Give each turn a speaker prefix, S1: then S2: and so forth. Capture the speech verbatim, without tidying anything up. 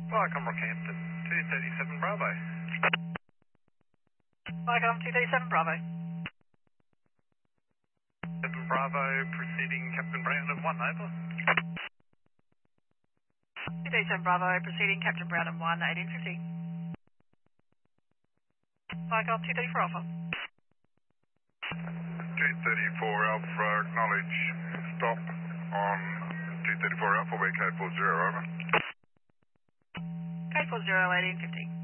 S1: Welcome, Rockhampton, two thirty-seven Bravo.
S2: Welcome, two thirty-seven Bravo.
S1: seven Bravo, proceeding Captain Brown at one, over.
S2: two thirty-seven Bravo, proceeding Captain Brown at one, eighteen fifty. Welcome, two thirty-four Alpha.
S3: two thirty-four Alpha, acknowledge stop on two thirty-four Alpha, we're K four zero, over.
S2: K four zero, eighteen fifty.